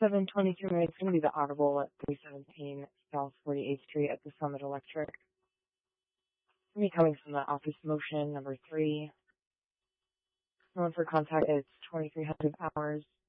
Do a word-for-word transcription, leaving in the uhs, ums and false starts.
seven twenty-two, it's going to be the Audible at three seventeen South forty-eighth Street at the Summit Electric. Me coming from the office motion number three. Someone for contact is twenty-three hundred hours.